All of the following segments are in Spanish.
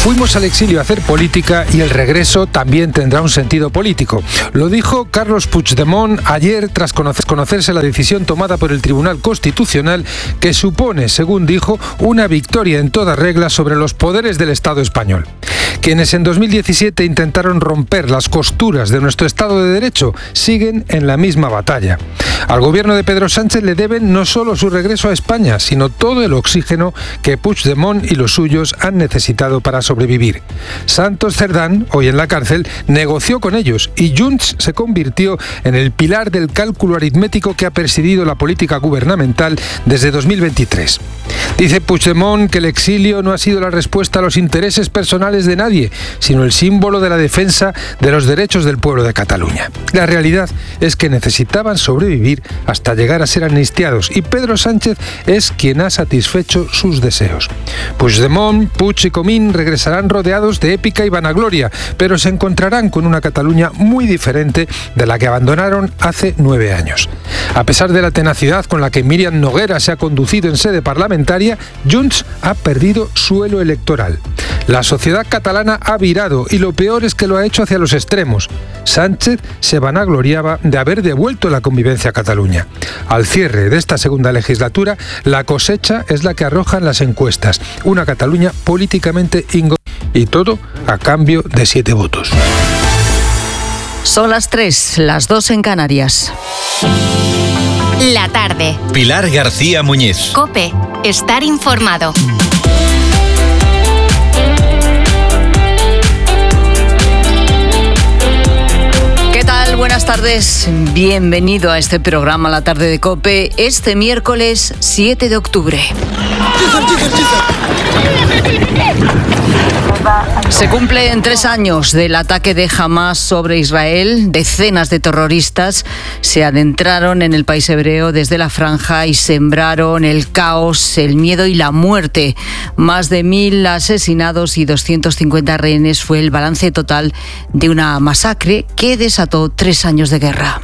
Fuimos al exilio a hacer política y el regreso también tendrá un sentido político. Lo dijo Carlos Puigdemont ayer tras conocerse la decisión tomada por el Tribunal Constitucional que supone, según dijo, una victoria en toda regla sobre los poderes del Estado español. Quienes en 2017 intentaron romper las costuras de nuestro Estado de Derecho siguen en la misma batalla. Al gobierno de Pedro Sánchez le deben no solo su regreso a España, sino todo el oxígeno que Puigdemont y los suyos han necesitado para sobrevivir. Santos Cerdán, hoy en la cárcel, negoció con ellos y Junts se convirtió en el pilar del cálculo aritmético que ha presidido la política gubernamental desde 2023. Dice Puigdemont que el exilio no ha sido la respuesta a los intereses personales de nadie, sino el símbolo de la defensa de los derechos del pueblo de Cataluña. La realidad es que necesitaban sobrevivir hasta llegar a ser amnistiados y Pedro Sánchez es quien ha satisfecho sus deseos. Puigdemont, Puig y Comín regresarán rodeados de épica y vanagloria, pero se encontrarán con una Cataluña muy diferente de la que abandonaron hace 9 años. A pesar de la tenacidad con la que Míriam Noguera se ha conducido en sede parlamentaria, Junts ha perdido suelo electoral. La sociedad catalana ha virado y lo peor es que lo ha hecho hacia los extremos. Sánchez se vanagloriaba de haber devuelto la convivencia a Cataluña. Al cierre de esta segunda legislatura, la cosecha es la que arrojan las encuestas. Una Cataluña políticamente y todo a cambio de 7 votos. Son las 3, las 2 en Canarias. La tarde. Pilar García Muñiz. COPE. Estar informado. Buenas tardes, bienvenido a este programa La Tarde de COPE, este miércoles 7 de octubre. Se cumplen 3 años del ataque de Hamás sobre Israel. Decenas de terroristas se adentraron en el país hebreo desde la franja y sembraron el caos, el miedo y la muerte. Más de 1.000 asesinados y 250 rehenes fue el balance total de una masacre que desató 3 años de guerra.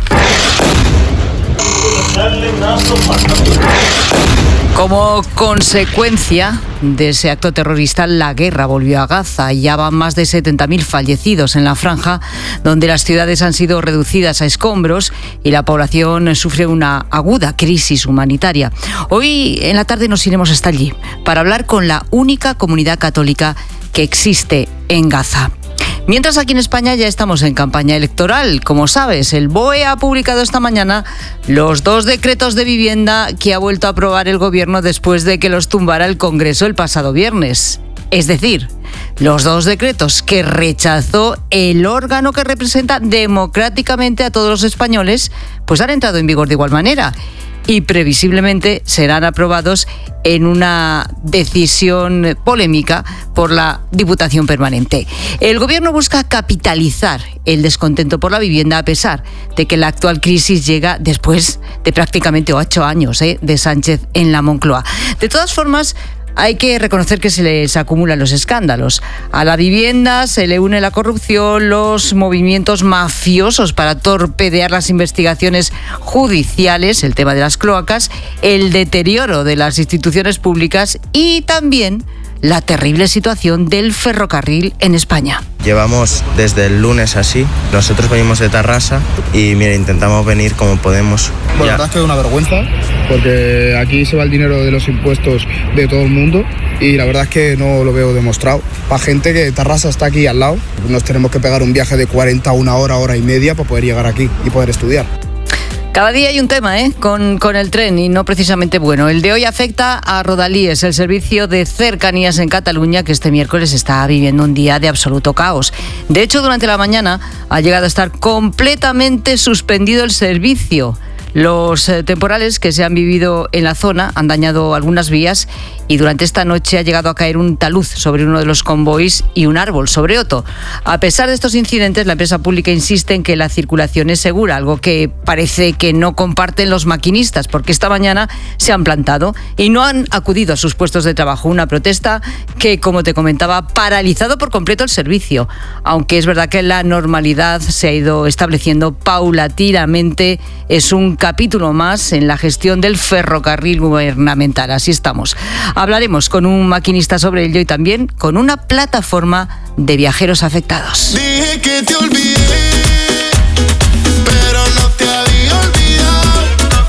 Como consecuencia de ese acto terrorista, la guerra volvió a Gaza. Ya van más de 70.000 fallecidos en la franja, donde las ciudades han sido reducidas a escombros y la población sufre una aguda crisis humanitaria. Hoy en la tarde nos iremos hasta allí para hablar con la única comunidad católica que existe en Gaza. Mientras aquí en España ya estamos en campaña electoral. Como sabes, el BOE ha publicado esta mañana los 2 decretos de vivienda que ha vuelto a aprobar el Gobierno después de que los tumbara el Congreso el pasado viernes. Es decir, los 2 decretos que rechazó el órgano que representa democráticamente a todos los españoles, pues han entrado en vigor de igual manera y previsiblemente serán aprobados en una decisión polémica por la Diputación Permanente. El Gobierno busca capitalizar el descontento por la vivienda a pesar de que la actual crisis llega después de prácticamente 8 años de Sánchez en la Moncloa. De todas formas, hay que reconocer que se les acumulan los escándalos. A la vivienda se le une la corrupción, los movimientos mafiosos para torpedear las investigaciones judiciales, el tema de las cloacas, el deterioro de las instituciones públicas y también la terrible situación del ferrocarril en España. Llevamos desde el lunes así, nosotros venimos de Tarrasa y mira, intentamos venir como podemos. Bueno, la verdad es que es una vergüenza porque aquí se va el dinero de los impuestos de todo el mundo y la verdad es que no lo veo demostrado. Para gente que Tarrasa está aquí al lado, nos tenemos que pegar un viaje de 40 a una hora, hora y media para poder llegar aquí y poder estudiar. Cada día hay un tema con el tren y no precisamente bueno. El de hoy afecta a Rodalies, el servicio de cercanías en Cataluña, que este miércoles está viviendo un día de absoluto caos. De hecho, durante la mañana ha llegado a estar completamente suspendido el servicio. Los temporales que se han vivido en la zona han dañado algunas vías y durante esta noche ha llegado a caer un talud sobre uno de los convoys y un árbol sobre otro. A pesar de estos incidentes, la empresa pública insiste en que la circulación es segura, algo que parece que no comparten los maquinistas, porque esta mañana se han plantado y no han acudido a sus puestos de trabajo. Una protesta que, como te comentaba, ha paralizado por completo el servicio, aunque es verdad que la normalidad se ha ido estableciendo paulatinamente. Es un capítulo más en la gestión del ferrocarril gubernamental. Así estamos. Hablaremos con un maquinista sobre ello y también con una plataforma de viajeros afectados. Dije que te olvidé, pero no te había olvidado.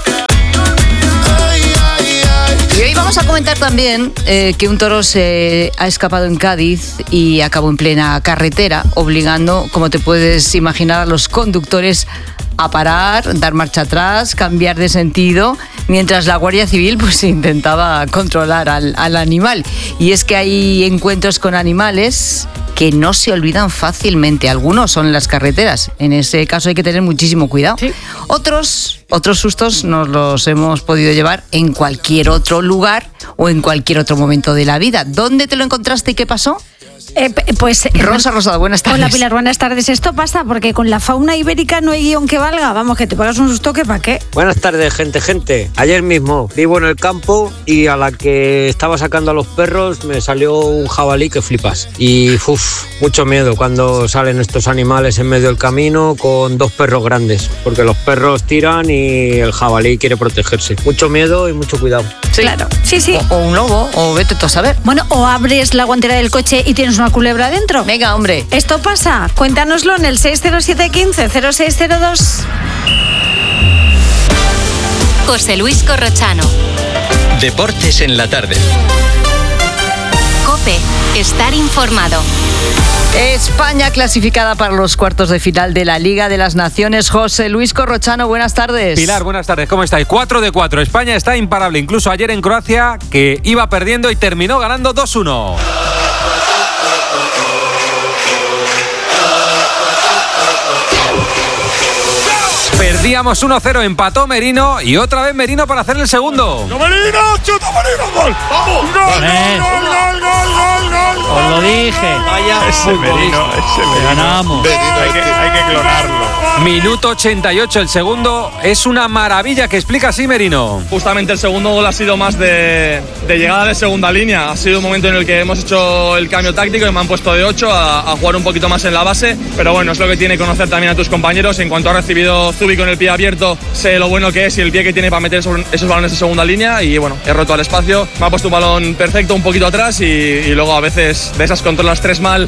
Ay, ay, ay. Y hoy vamos a comentar también que un toro se ha escapado en Cádiz y acabó en plena carretera, obligando, como te puedes imaginar, a los conductores a parar, dar marcha atrás, cambiar de sentido, mientras la Guardia Civil pues intentaba controlar al animal. Y es que hay encuentros con animales que no se olvidan fácilmente. Algunos son en las carreteras. En ese caso hay que tener muchísimo cuidado. Sí. Otros sustos nos los hemos podido llevar en cualquier otro lugar o en cualquier otro momento de la vida. ¿Dónde te lo encontraste y qué pasó? Rosa Rosado, buenas tardes. Hola Pilar, buenas tardes. Esto pasa porque con la fauna ibérica no hay guión que valga. Vamos, que te pagas un susto que pa' qué. Buenas tardes, gente. Ayer mismo vivo en el campo y a la que estaba sacando a los perros me salió un jabalí que flipas. Y mucho miedo cuando salen estos animales en medio del camino con dos perros grandes, porque los perros tiran y el jabalí quiere protegerse. Mucho miedo y mucho cuidado. Sí. Claro, sí. O un lobo, o vete tú a saber. Bueno, o abres la guantera del coche y tienes una culebra dentro. Venga, hombre. Esto pasa. Cuéntanoslo en el 60715-0602. José Luis Corrochano. Deportes en la tarde. COPE. Estar informado. España clasificada para los cuartos de final de la Liga de las Naciones. José Luis Corrochano, buenas tardes. Pilar, buenas tardes, ¿cómo estáis? 4 de 4, España está imparable, incluso ayer en Croacia, que iba perdiendo y terminó ganando 2-1. Perdíamos 1-0, empató Merino y otra vez Merino para hacer el segundo. ¡No, Merino! ¡Chuta, Merino! ¡Gol! ¡Vamos! ¡Gol! Os lo dije. Vaya ese Merino. Ganamos. Hay que clonarlo. Minuto 88, el segundo es una maravilla, que explica así Merino. Justamente el segundo gol ha sido más de llegada de segunda línea. Ha sido un momento en el que hemos hecho el cambio táctico y me han puesto de 8 a jugar un poquito más en la base. Pero bueno, es lo que tiene conocer también a tus compañeros. En cuanto ha recibido Zubi con el pie abierto, sé lo bueno que es y el pie que tiene para meter esos balones de segunda línea. Y bueno, he roto al espacio. Me ha puesto un balón perfecto un poquito atrás y luego a veces de esas controlas 3 mal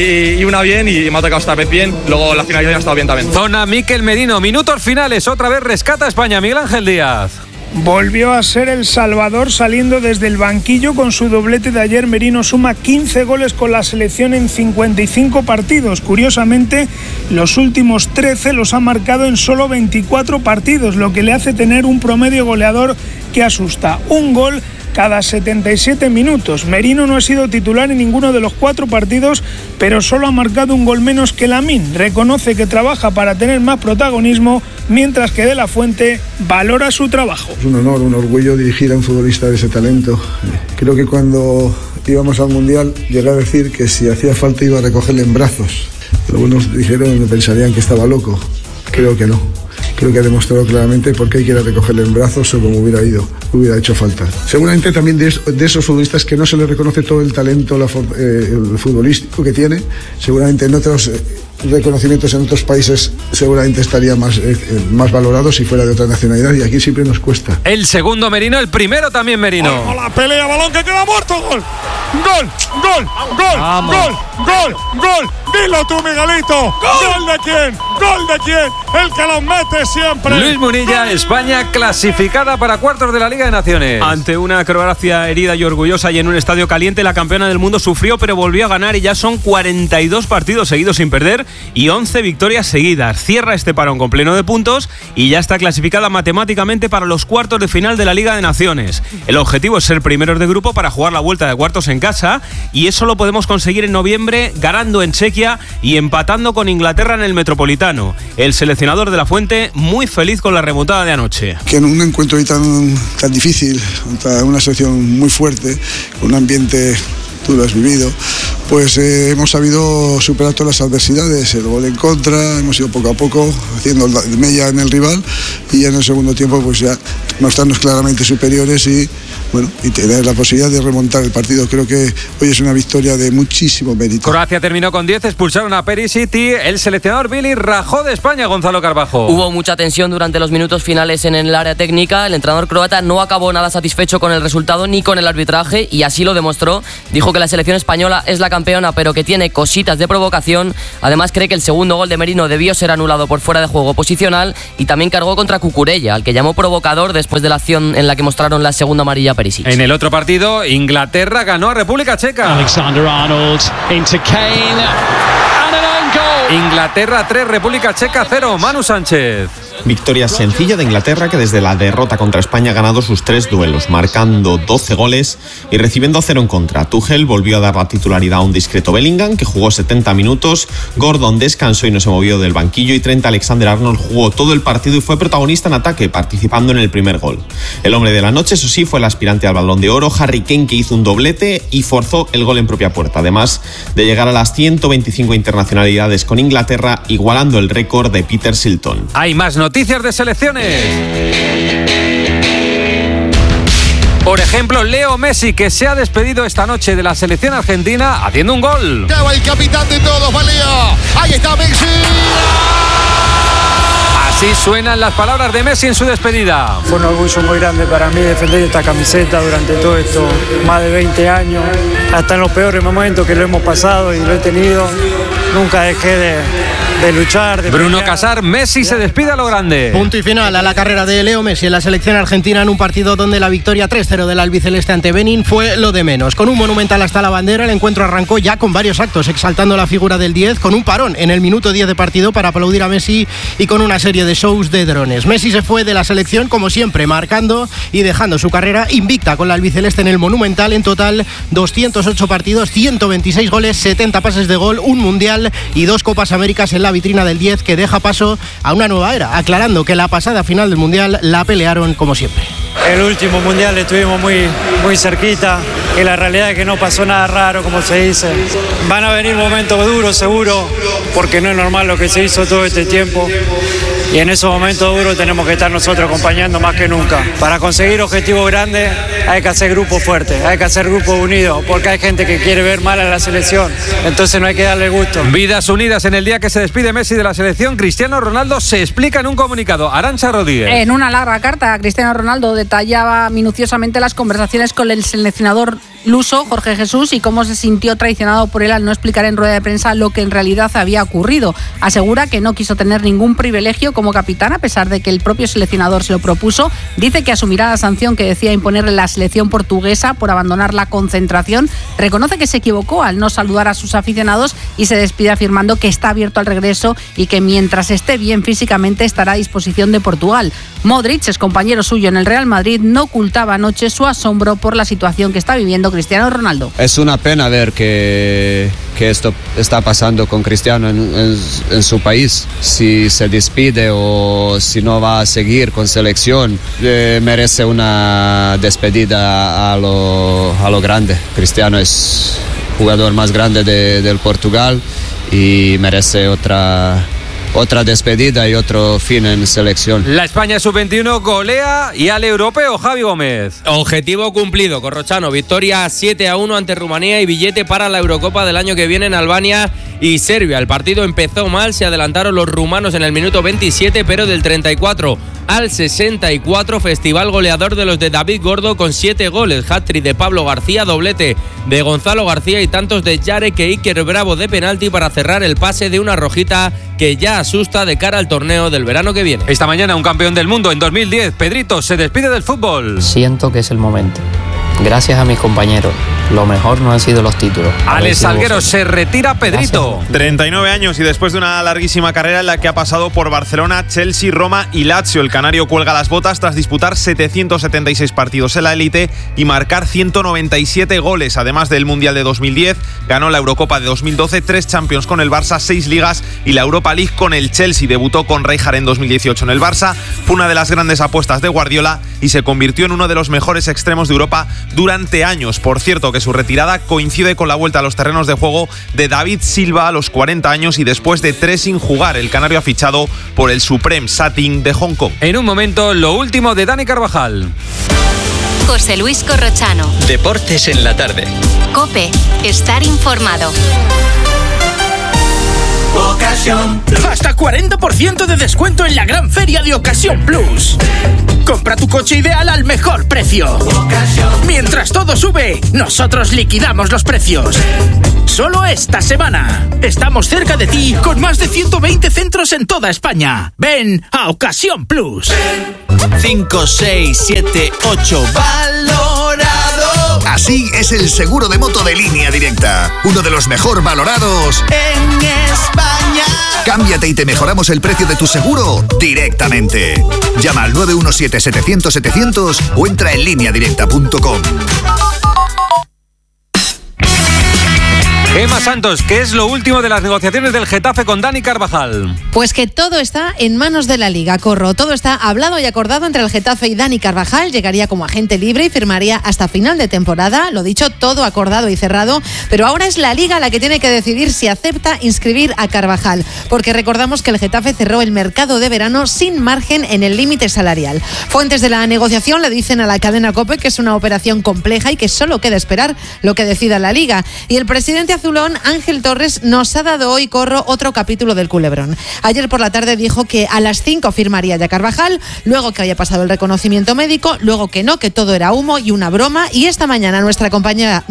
y una bien y me ha tocado esta vez bien. Luego la finalización ha estado bien también. Zona Mikel Merino, minutos finales, otra vez rescata a España, Miguel Ángel Díaz. Volvió a ser El Salvador saliendo desde el banquillo con su doblete de ayer. Merino suma 15 goles con la selección en 55 partidos. Curiosamente, los últimos 13 los ha marcado en solo 24 partidos, lo que le hace tener un promedio goleador que asusta. Un gol cada 77 minutos. Merino no ha sido titular en ninguno de los 4 partidos, pero solo ha marcado un gol menos que Lamine. Reconoce que trabaja para tener más protagonismo, mientras que De La Fuente valora su trabajo. Es un honor, un orgullo dirigir a un futbolista de ese talento. Creo que cuando íbamos al Mundial llegué a decir que si hacía falta iba a recogerle en brazos. Algunos dijeron que pensarían que estaba loco. Creo que no. Creo que ha demostrado claramente por qué hay que ir a recogerle en brazos o como hubiera hecho falta. Seguramente también de esos futbolistas que no se les reconoce todo el talento el futbolístico que tiene, seguramente en otros reconocimientos en otros países seguramente estaría más valorado si fuera de otra nacionalidad, y aquí siempre nos cuesta. El segundo Merino, el primero también Merino. ¡Vamos, la pelea, balón que queda muerto! ¡Gol! ¡Gol! ¡Gol! ¡Gol! Vamos. ¡Gol! ¡Gol! ¡Gol! ¡Dilo tú, Miguelito! ¡Gol de quién! ¡Gol de quién! ¡El que los mete siempre! Luis Munilla, España clasificada para cuartos de la Liga de Naciones. Ante una Croacia herida y orgullosa y en un estadio caliente, la campeona del mundo sufrió pero volvió a ganar y ya son 42 partidos seguidos sin perder y 11 victorias seguidas. Cierra este parón con pleno de puntos y ya está clasificada matemáticamente para los cuartos de final de la Liga de Naciones. El objetivo es ser primeros de grupo para jugar la vuelta de cuartos en casa, y eso lo podemos conseguir en noviembre ganando en Chequia y empatando con Inglaterra en el Metropolitano. El seleccionador de La Fuente muy feliz con la remontada de anoche. Que en un encuentro hoy tan difícil, contra una selección muy fuerte, con un ambiente, tú lo has vivido, pues hemos sabido superar todas las adversidades. El gol en contra, hemos ido poco a poco haciendo mella en el rival, y ya en el segundo tiempo pues ya mostrarnos claramente superiores y tener la posibilidad de remontar el partido. Creo que hoy es una victoria de muchísimo mérito. Croacia terminó con 10, expulsaron a Perisic y el seleccionador Billy rajó de España, Gonzalo Carbajo. Hubo mucha tensión durante los minutos finales en el área técnica. El entrenador croata no acabó nada satisfecho con el resultado ni con el arbitraje y así lo demostró. Dijo que la selección española es la campeona pero que tiene cositas de provocación. Además cree que el segundo gol de Merino debió ser anulado por fuera de juego posicional y también cargó contra Cucurella, al que llamó provocador después de la acción en la que mostraron la segunda amarilla a Perisic. En el otro partido, Inglaterra ganó a República Checa. Alexander-Arnold into Kane. And an own goal. Inglaterra 3, República Checa 0. Manu Sánchez. Victoria sencilla de Inglaterra, que desde la derrota contra España ha ganado sus 3 duelos, marcando 12 goles y recibiendo 0 en contra. Tuchel volvió a dar la titularidad a un discreto Bellingham, que jugó 70 minutos. Gordon descansó y no se movió del banquillo. Y Trent Alexander-Arnold jugó todo el partido y fue protagonista en ataque, participando en el primer gol. El hombre de la noche, eso sí, fue el aspirante al Balón de Oro, Harry Kane, que hizo un doblete y forzó el gol en propia puerta, además de llegar a las 125 internacionalidades con Inglaterra, igualando el récord de Peter Shilton. Hay más noticias de selecciones. Por ejemplo, Leo Messi, que se ha despedido esta noche de la selección argentina haciendo un gol. Lleva el capitán de todos, Leo. Ahí está Messi. Así suenan las palabras de Messi en su despedida. Fue un orgullo muy grande para mí defender esta camiseta durante todo esto, más de 20 años, hasta en los peores momentos que lo hemos pasado y lo he tenido. Nunca dejé de luchar. Bruno Casar, Messi se despide a lo grande. Punto y final a la carrera de Leo Messi en la selección argentina en un partido donde la victoria 3-0 del albiceleste ante Benín fue lo de menos. Con un monumental hasta la bandera, el encuentro arrancó ya con varios actos, exaltando la figura del 10, con un parón en el minuto 10 de partido para aplaudir a Messi y con una serie de shows de drones. Messi se fue de la selección como siempre, marcando y dejando su carrera invicta con la albiceleste en el monumental. En total 208 partidos, 126 goles, 70 pases de gol, un mundial y 2 Copas Américas en la vitrina del 10, que deja paso a una nueva era, aclarando que la pasada final del mundial la pelearon como siempre. El último mundial estuvimos muy cerquita y la realidad es que no pasó nada raro, como se dice. Van a venir momentos duros seguro, porque no es normal lo que se hizo todo este tiempo. Y en esos momentos duros tenemos que estar nosotros acompañando más que nunca. Para conseguir objetivos grandes hay que hacer grupos fuertes, hay que hacer grupos unidos, porque hay gente que quiere ver mal a la selección, entonces no hay que darle gusto. Vidas unidas en el día que se despide Messi de la selección. Cristiano Ronaldo se explica en un comunicado. Arantxa Rodríguez. En una larga carta, Cristiano Ronaldo detallaba minuciosamente las conversaciones con el seleccionador luso, Jorge Jesús, y cómo se sintió traicionado por él al no explicar en rueda de prensa lo que en realidad había ocurrido. Asegura que no quiso tener ningún privilegio como capitán, a pesar de que el propio seleccionador se lo propuso. Dice que asumirá la sanción que decía imponerle la selección portuguesa por abandonar la concentración. Reconoce que se equivocó al no saludar a sus aficionados y se despide afirmando que está abierto al regreso y que mientras esté bien físicamente estará a disposición de Portugal. Modric, es compañero suyo en el Real Madrid, no ocultaba anoche su asombro por la situación que está viviendo Cristiano Ronaldo. Es una pena ver que esto está pasando con Cristiano en su país. Si se despide o si no va a seguir con selección, merece una despedida a lo grande. Cristiano es jugador más grande del Portugal y merece otra despedida y otro fin en selección. La España sub-21 golea y al europeo, Javi Gómez. Objetivo cumplido, Corrochano. Victoria 7-1 ante Rumanía y billete para la Eurocopa del año que viene en Albania y Serbia. El partido empezó mal, se adelantaron los rumanos en el minuto 27, pero del 34 al 64, festival goleador de los de David Gordo con 7 goles, hat-trick de Pablo García, doblete de Gonzalo García y tantos de Jarek e Iker Bravo de penalti para cerrar el pase de una rojita que ya asusta de cara al torneo del verano que viene. Esta mañana un campeón del mundo en 2010, Pedrito, se despide del fútbol. Siento que es el momento. Gracias a mis compañeros. Lo mejor no han sido los títulos. Alex Salguero, se retira Pedrito. Gracias. 39 años y después de una larguísima carrera en la que ha pasado por Barcelona, Chelsea, Roma y Lazio. El canario cuelga las botas tras disputar 776 partidos en la élite y marcar 197 goles. Además del Mundial de 2010, ganó la Eurocopa de 2012, 3 Champions con el Barça, 6 Ligas y la Europa League con el Chelsea. Debutó con Rijkaard en 2018 en el Barça. Fue una de las grandes apuestas de Guardiola y se convirtió en uno de los mejores extremos de Europa durante años. Por cierto, que Su retirada coincide con la vuelta a los terrenos de juego de David Silva a los 40 años y después de 3 sin jugar. El canario ha fichado por el Supreme Satin de Hong Kong. En un momento, lo último de Dani Carvajal. José Luis Corrochano. Deportes en la tarde. COPE. Estar informado. Ocasión. Hasta 40% de descuento en la gran feria de Ocasión Plus. Compra tu coche ideal al mejor precio. Mientras todo sube, nosotros liquidamos los precios. Solo esta semana. Estamos cerca de ti con más de 120 centros en toda España. Ven a Ocasión Plus. 5, 6, 7, 8. Valorado. Así es el seguro de moto de Línea Directa. Uno de los mejor valorados en España. Cámbiate y te mejoramos el precio de tu seguro directamente. Llama al 917-700-700 o entra en lineadirecta.com. Emma Santos, ¿qué es lo último de las negociaciones del Getafe con Dani Carvajal? Pues que todo está en manos de la Liga, Corro. Todo está hablado y acordado entre el Getafe y Dani Carvajal. Llegaría como agente libre y firmaría hasta final de temporada. Lo dicho, todo acordado y cerrado. Pero ahora es la Liga la que tiene que decidir si acepta inscribir a Carvajal. Porque recordamos que el Getafe cerró el mercado de verano sin margen en el límite salarial. Fuentes de la negociación le dicen a la cadena COPE que es una operación compleja y que solo queda esperar lo que decida la Liga. Y el presidente azulón, Ángel Torres, nos ha dado hoy, Corro, otro capítulo del culebrón. Ayer por la tarde dijo que a las 5 firmaría ya Carvajal, luego que había pasado el reconocimiento médico, luego que no, que todo era humo y una broma, y esta mañana nuestra compañera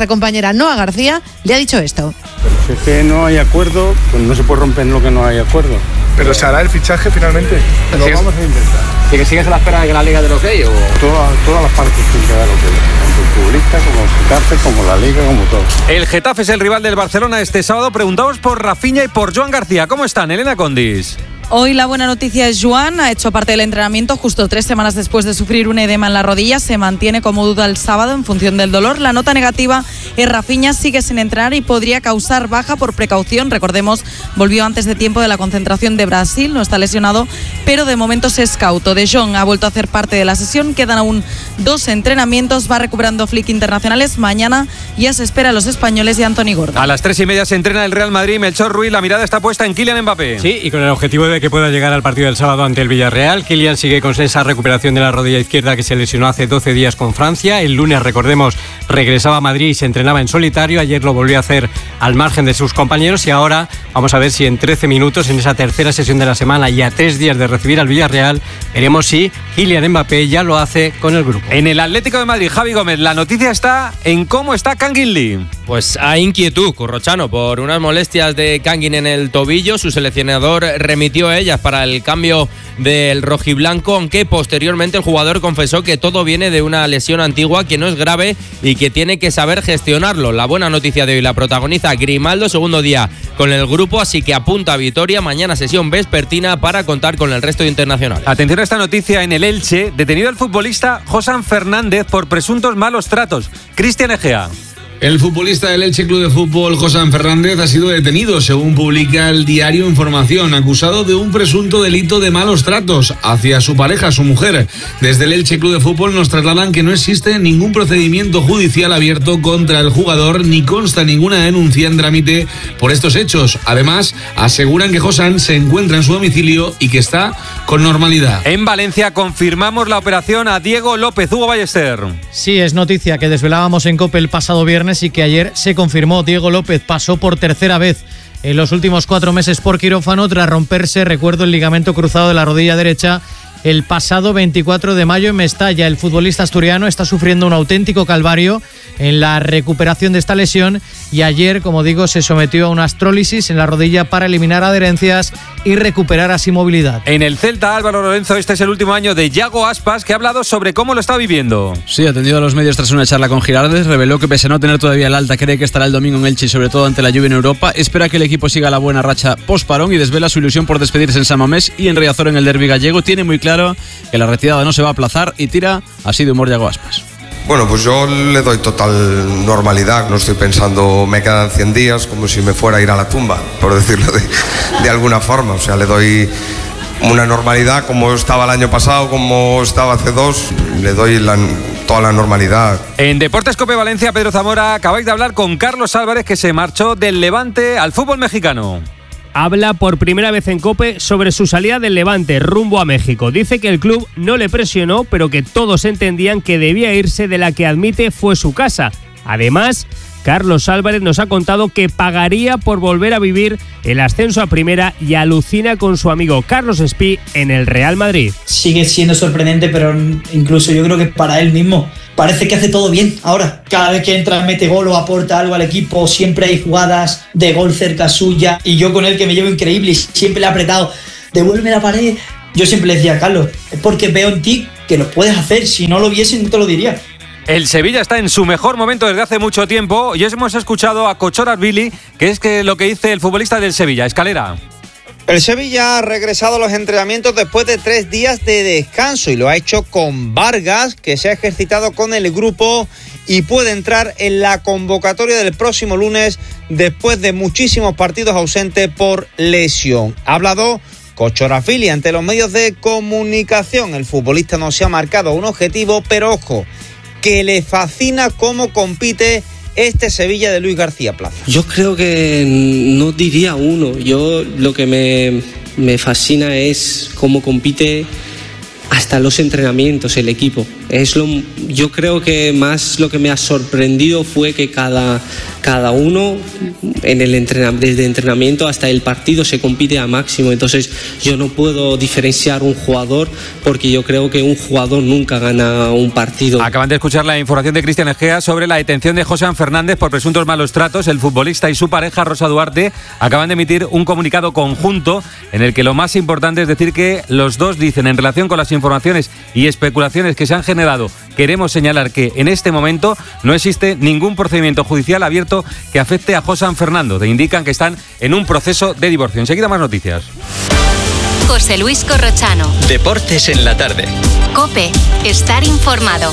Noa García le ha dicho esto. Pero si es que no hay acuerdo, pues no se puede romper lo que no hay acuerdo. ¿Pero se hará el fichaje finalmente? Lo vamos a intentar. ¿Sigues a la espera de que la Liga dé el ok? Todas las partes tienen que dar ok. Tanto el futbolista como el Getafe, como la Liga, como todo. El Getafe es el rival del Barcelona este sábado. Preguntamos por Rafinha y por Joan García. ¿Cómo están, Elena Condis? Hoy la buena noticia es Joan, ha hecho parte del entrenamiento justo 3 semanas después de sufrir un edema en la rodilla, se mantiene como duda el sábado en función del dolor. La nota negativa es Rafinha, sigue sin entrenar y podría causar baja por precaución. Recordemos, volvió antes de tiempo de la concentración de Brasil, no está lesionado, pero de momento se escauto. De Jong ha vuelto a hacer parte de la sesión, quedan aún 2 entrenamientos, va recuperando flick internacionales. Mañana ya se espera a los españoles y a Anthony Gordon. A las 3:30 se entrena el Real Madrid. Melchor Ruiz, la mirada está puesta en Kylian Mbappé. Sí, y con el objetivo de que pueda llegar al partido del sábado ante el Villarreal. Kylian sigue con esa recuperación de la rodilla izquierda que se lesionó hace 12 días con Francia. El lunes, recordemos, regresaba a Madrid y se entrenaba en solitario. Ayer lo volvió a hacer al margen de sus compañeros y ahora vamos a ver si en 13 minutos, en esa tercera sesión de la semana y a 3 días de recibir al Villarreal, veremos si Kylian Mbappé ya lo hace con el grupo. En el Atlético de Madrid, Javi Gómez, la noticia está en cómo está Kangin Lee. Pues hay inquietud, Corrochano, por unas molestias de Kangin en el tobillo. Su seleccionador remitió a ellas para el cambio del rojiblanco, aunque posteriormente el jugador confesó que todo viene de una lesión antigua que no es grave y que tiene que saber gestionarlo. La buena noticia de hoy la protagoniza Grimaldo, segundo día con el grupo, así que apunta a Vitoria. Mañana sesión vespertina para contar con el resto de internacionales. Atención a esta noticia en el Elche, detenido el futbolista Josan Fernández por presuntos malos tratos. Cristian Egea. El futbolista del Elche Club de Fútbol, Josan Fernández, ha sido detenido, según publica el diario Información, acusado de un presunto delito de malos tratos hacia su pareja, su mujer. Desde el Elche Club de Fútbol nos trasladan que no existe ningún procedimiento judicial abierto contra el jugador, ni consta ninguna denuncia en trámite por estos hechos. Además, aseguran que Josan se encuentra en su domicilio y que está con normalidad. En Valencia confirmamos la operación a Diego López. Hugo Ballester. Sí, es noticia que desvelábamos en COPE el pasado viernes y que ayer se confirmó. Diego López pasó por tercera vez en los últimos 4 meses por quirófano tras romperse, recuerdo, el ligamento cruzado de la rodilla derecha el pasado 24 de mayo en Mestalla. El futbolista asturiano está sufriendo un auténtico calvario en la recuperación de esta lesión y ayer, como digo, se sometió a una astrólisis en la rodilla para eliminar adherencias y recuperar así movilidad. En el Celta, Álvaro Lorenzo, este es el último año de Yago Aspas, que ha hablado sobre cómo lo está viviendo. Sí, atendido a los medios tras una charla con Girardes, reveló que pese a no tener todavía el alta, cree que estará el domingo en Elche y sobre todo ante la lluvia en Europa. Espera que el equipo siga la buena racha post-parón y desvela su ilusión por despedirse en San Mamés y en Riazor en el derbi gallego. Tiene muy claro que la retirada no se va a aplazar y tira así de humor Yago Aspas. Bueno, pues yo le doy total normalidad, no estoy pensando me quedan 100 días como si me fuera a ir a la tumba, por decirlo de alguna forma, o sea, le doy una normalidad como estaba el año pasado, como estaba hace 2, le doy toda la normalidad. En Deportes Cope Valencia, Pedro Zamora, acabáis de hablar con Carlos Álvarez, que se marchó del Levante al fútbol mexicano. Habla por primera vez en COPE sobre su salida del Levante rumbo a México. Dice que el club no le presionó, pero que todos entendían que debía irse de la que admite fue su casa. Además, Carlos Álvarez nos ha contado que pagaría por volver a vivir el ascenso a primera y alucina con su amigo Carlos Espí en el Real Madrid. Sigue siendo sorprendente, pero incluso yo creo que para él mismo parece que hace todo bien ahora. Cada vez que entra, mete gol o aporta algo al equipo, siempre hay jugadas de gol cerca suya y yo con él que me llevo increíble y siempre le he apretado, devuelve la pared. Yo siempre le decía, Carlos, es porque veo en ti que lo puedes hacer, si no lo viese no te lo diría. El Sevilla está en su mejor momento desde hace mucho tiempo y hemos escuchado a Kochorazvili, que es lo que dice el futbolista del Sevilla. Escalera. El Sevilla ha regresado a los entrenamientos después de 3 días de descanso y lo ha hecho con Vargas, que se ha ejercitado con el grupo y puede entrar en la convocatoria del próximo lunes después de muchísimos partidos ausentes por lesión. Ha hablado Kochorazvili ante los medios de comunicación. El futbolista no se ha marcado un objetivo, pero ojo, que le fascina cómo compite este Sevilla de Luis García Plaza. Yo creo que no diría uno. Yo lo que me fascina es cómo compite hasta los entrenamientos el equipo. Yo creo que más lo que me ha sorprendido fue que cada uno desde entrenamiento hasta el partido se compite a máximo. Entonces yo no puedo diferenciar un jugador porque yo creo que un jugador nunca gana un partido. Acaban de escuchar la información de Cristian Egea sobre la detención de Josean Fernández por presuntos malos tratos. El futbolista y su pareja Rosa Duarte acaban de emitir un comunicado conjunto en el que lo más importante es decir que los dos dicen, en relación con las informaciones y especulaciones que se han generado, queremos señalar que en este momento no existe ningún procedimiento judicial abierto que afecte a Josean Fernando. Te indican que están en un proceso de divorcio. Enseguida más noticias. José Luis Corrochano. Deportes en la tarde. COPE. Estar informado.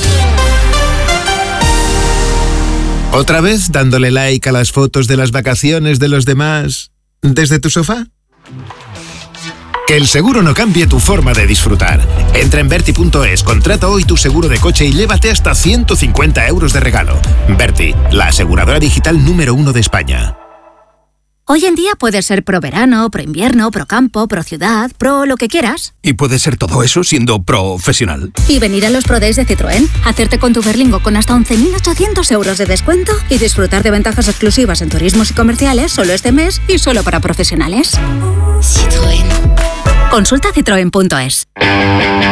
¿Otra vez dándole like a las fotos de las vacaciones de los demás desde tu sofá? Que el seguro no cambie tu forma de disfrutar. Entra en Verti.es, contrata hoy tu seguro de coche y llévate hasta 150 euros de regalo. Verti, la aseguradora digital número 1 de España. Hoy en día puedes ser pro verano, pro invierno, pro campo, pro ciudad, pro lo que quieras. Y puedes ser todo eso siendo profesional. Y venir a los Pro Days de Citroën, hacerte con tu Berlingo con hasta 11.800 euros de descuento y disfrutar de ventajas exclusivas en turismos y comerciales solo este mes y solo para profesionales. Citroën. Consulta citroen.es.